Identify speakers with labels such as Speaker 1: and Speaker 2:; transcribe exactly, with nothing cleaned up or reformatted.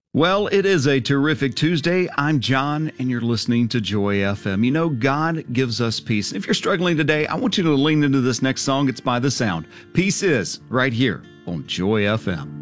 Speaker 1: Well, it is a terrific Tuesday. I'm John, and you're listening to Joy F M. You know, God gives us peace. And if you're struggling today, I want you to lean into this next song. It's by The Sound. Peace is right here on Joy F M.